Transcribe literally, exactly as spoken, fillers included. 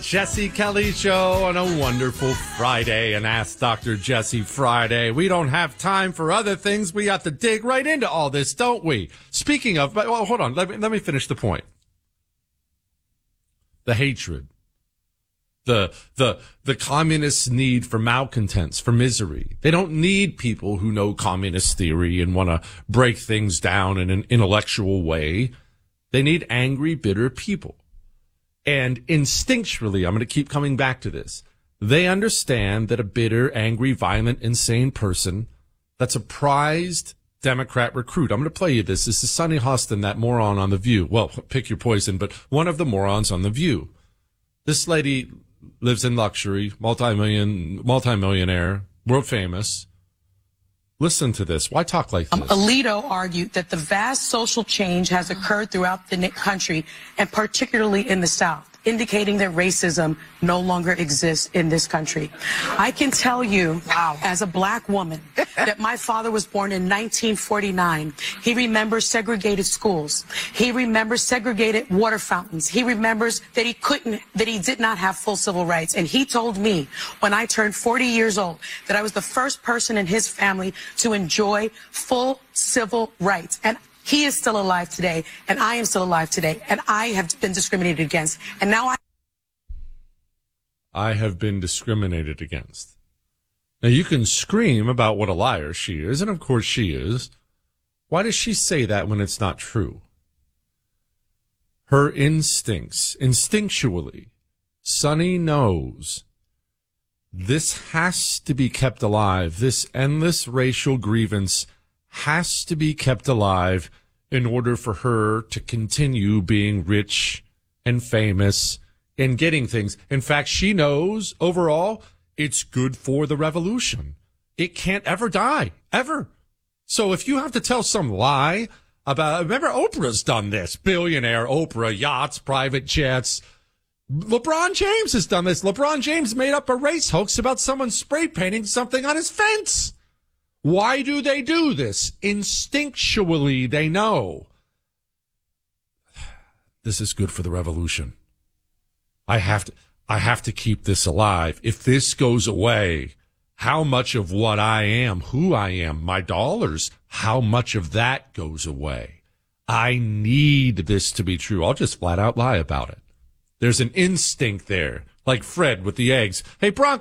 Jesse Kelly Show on a wonderful Friday, and Ask Doctor Jesse Friday. We don't have time for other things. We have to dig right into all this, don't we? Speaking of, but well, hold on. Let me, let me finish the point. The hatred, the, the, the communists' need for malcontents, for misery. They don't need people who know communist theory and want to break things down in an intellectual way. They need angry, bitter people. And instinctually, I'm going to keep coming back to this. They understand that a bitter, angry, violent, insane person, that's a prized Democrat recruit. I'm going to play you this. This is Sonny Hostin, that moron on The View. Well, pick your poison, but one of the morons on The View. This lady lives in luxury, multi-million, multi-millionaire, world famous. Listen to this. Why talk like this? Um, Alito argued that the vast social change has occurred throughout the country, and particularly in the South, indicating that racism no longer exists in this country. I can tell you, wow, as a black woman, that my father was born in nineteen forty-nine. He remembers segregated schools. He remembers segregated water fountains. He remembers that he couldn't, that he did not have full civil rights. And he told me when I turned forty years old that I was the first person in his family to enjoy full civil rights. And he is still alive today, and I am still alive today, and I have been discriminated against. And now I... I have been discriminated against. Now, you can scream about what a liar she is, and of course she is. Why does she say that when it's not true? Her instincts, instinctually, Sonny knows this has to be kept alive. This endless racial grievance has to be kept alive in order for her to continue being rich and famous and getting things. In fact, she knows overall it's good for the revolution. It can't ever die, ever. So if you have to tell some lie about, remember Oprah's done this, billionaire Oprah, yachts, private jets. LeBron James has done this. LeBron James made up a race hoax about someone spray painting something on his fence. Why do they do this? Instinctually, they know this is good for the revolution. I have to, I have to keep this alive. If this goes away, how much of what I am, who I am, my dollars, how much of that goes away? I need this to be true. I'll just flat out lie about it. There's an instinct there, like Fred with the eggs. Hey, Bronco.